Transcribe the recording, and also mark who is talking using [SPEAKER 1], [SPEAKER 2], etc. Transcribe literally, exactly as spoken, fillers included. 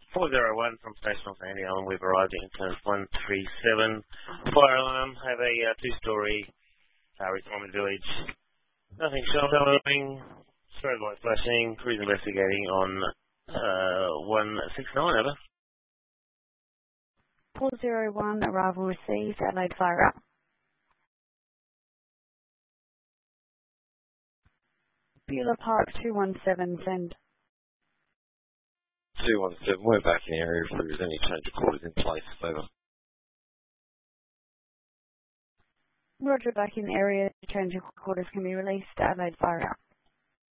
[SPEAKER 1] four zero one from Station of Sandy Island. We've arrived at Interns one three seven. Fire alarm. Have a uh, two-story uh, retirement village. Nothing sheltering. Strobe light flashing. Cruise investigating on uh, one six nine. Over.
[SPEAKER 2] four zero one, arrival received. Adelaide Fire up. Beulah Park two one seven, send.
[SPEAKER 3] two one seven, we're back in the area if there's any change of quarters in place. Over.
[SPEAKER 2] Roger, back in area. Change of quarters can be released. Adelaide Fire out.